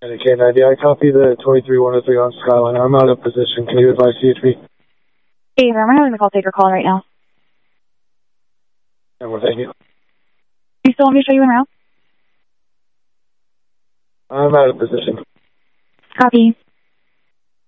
And K90, I copy the 23103 on Skyline. I'm out of position. Can you advise CHP? Hey, I'm having the call taker call right now. And we're thank you. You still want me to show you in route? I'm out of position. Copy.